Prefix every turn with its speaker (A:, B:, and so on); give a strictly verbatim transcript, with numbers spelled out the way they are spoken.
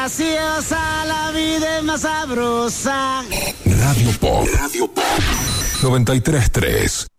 A: graciosa, la vida es más sabrosa.
B: Radio Pop. Radio Pop. noventa y tres punto tres.